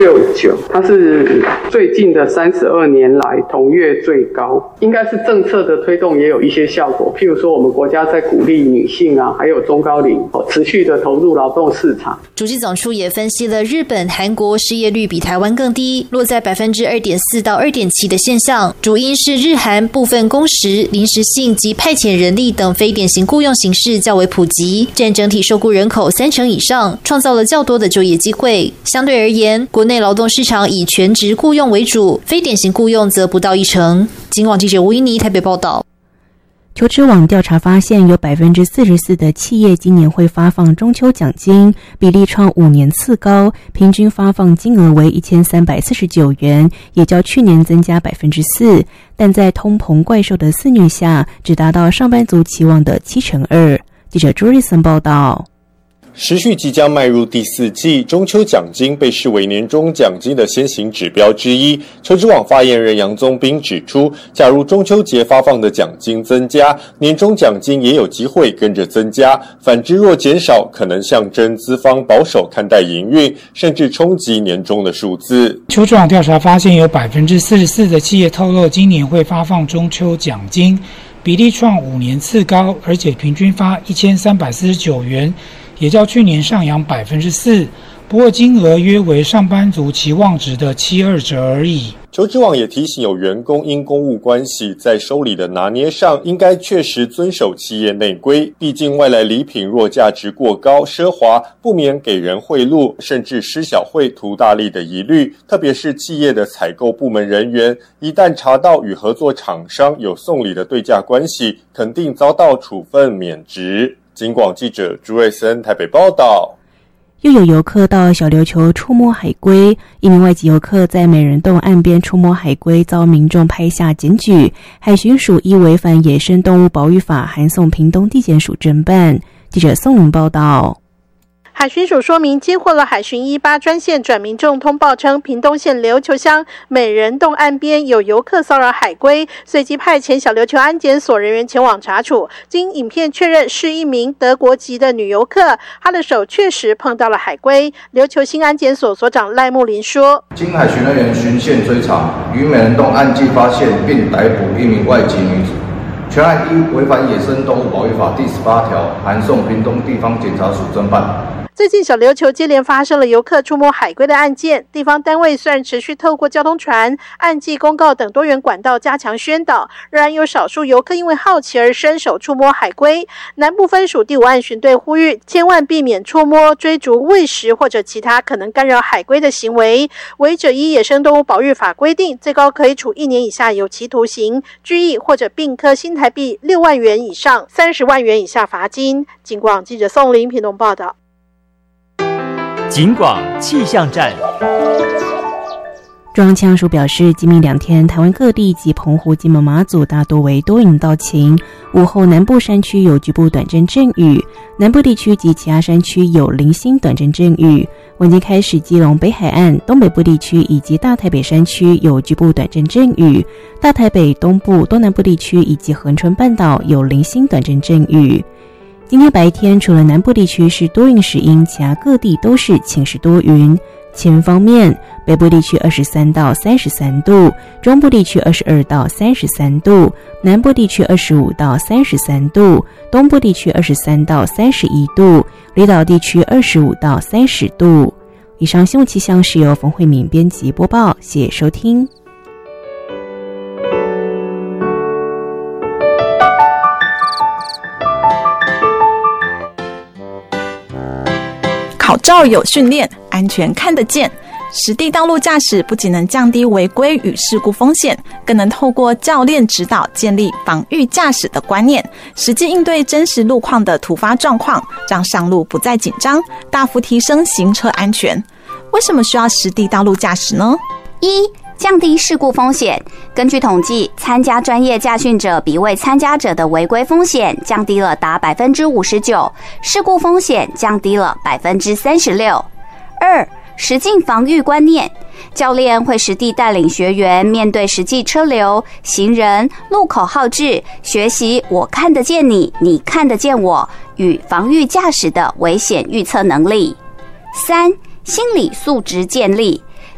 69，它是最近的32年来同月最高，应该是政策的推动也有一些效果。譬如说，我们国家在鼓励女性啊，还有中高龄持续的投入劳动市场。 主计总处也分析了日本、韩国失业率比台湾更低，落在 2.4% 到 2.7% 的现象，主因是日韩部分工时、临时性及派遣人力等非典型雇用形式较为普及，占整体受雇人口30%以上，创造了较多的就业机会。相对而言，国内劳动市场以全职雇用为主，非典型雇用则不到1%。警广记者吴依妮台北报道。 求职网调查发现，有 44% 的企业今年会发放中秋奖金，比例创5年次高，平均发放金额为1349元，也较去年增加 4%， 但在通膨怪兽的肆虐下，只达到上班族期望的2/7。记者朱瑞森报道。 时序即将迈入第4季，中秋奖金被视为年终奖金的先行指标之一。求职网发言人杨宗斌指出，假如中秋节发放的奖金增加，年终奖金也有机会跟着增加，反之若减少，可能象征资方保守看待营运，甚至冲击年终的数字。 求职网调查发现，有 44% 的企业透露今年会发放中秋奖金，比例创5年次高，而且平均发1349元，也较去年上扬 4%， 不过金额约为上班族期望值的7/2而已。 求职网也提醒，有员工因公务关系在收礼的拿捏上，应该确实遵守企业内规，毕竟外来礼品若价值过高奢华，不免给人贿赂甚至施小惠图大利的疑虑，特别是企业的采购部门人员，一旦查到与合作厂商有送礼的对价关系，肯定遭到处分免职。警广记者朱瑞森台北报道。 又有游客到小琉球触摸海龟，一名外籍游客在美人洞岸边触摸海龟，遭民众拍下检举，海巡署依违反野生动物保育法函送屏东地检署侦办。记者宋文报道。 海巡署说明，接获了海巡18专线转民众通报称，屏东县琉球乡美人洞岸边有游客骚扰海龟，随即派遣小琉球安检所人员前往查处。经影片确认是一名德国籍的女游客，她的手确实碰到了海龟。琉球新安检所所长赖木林说， 经海巡人员循线追查，于美人洞岸际发现并逮捕一名外籍女子，全案依违反野生动物保育法第18条函送屏东地方检察署侦办。 最近小琉球接连发生了游客触摸海龟的案件，地方单位虽然持续透过交通船、岸际公告等多元管道加强宣导，仍然有少数游客因为好奇而伸手触摸海龟。南部分署第5岸巡队呼吁，千万避免触摸、追逐、喂食或者其他可能干扰海龟的行为，违者依野生动物保育法规定，最高可以处1年以下有期徒刑、拘役或者并科新台币6万元以上30万元以下罚金。警广记者宋林屏东报道。 警广气象站。 中央气象署表示，今明2天，台湾各地及澎湖、金门、马祖大多为多云到晴，午后南部山区有局部短阵阵雨，南部地区及其他山区有零星短阵阵雨。晚间开始，基隆北海岸、东北部地区以及大台北山区有局部短阵阵雨，大台北东部、东南部地区以及恒春半岛有零星短阵阵雨。今天白天，除了南部地区是多云时阴，其他各地都是晴时多云。气温方面，北部地区23到33度，中部地区22到33度，南部地区25到33度，东部地区23到31度，离岛地区25到30度。以上新闻气象是由冯慧敏编辑播报，谢谢收听。 考照有训练，安全看得见。实地道路驾驶不仅能降低违规与事故风险，更能透过教练指导建立防御驾驶的观念，实际应对真实路况的突发状况，让上路不再紧张，大幅提升行车安全。为什么需要实地道路驾驶呢？ 降低事故风险。根据统计，参加专业驾训者比未参加者的违规风险降低了达 59%， 事故风险降低了 36%。2. 实境防御观念，教练会实地带领学员面对实际车流、行人、路口号志，学习我看得见你，你看得见我与防御驾驶的危险预测能力。3. 心理素质建立，